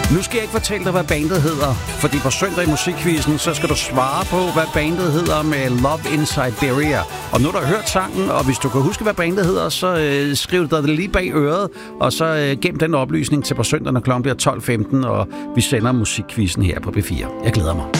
Nu skal jeg ikke fortælle dig, hvad bandet hedder, fordi på søndag i musikquizzen, så skal du svare på, hvad bandet hedder med Love in Siberia. Og nu har du hørt sangen, og hvis du kan huske, hvad bandet hedder, så skriv dig det lige bag øret, og så gem den oplysning til på søndag, når klokken bliver 12:15, og vi sender musikquizzen her på B4. Jeg glæder mig.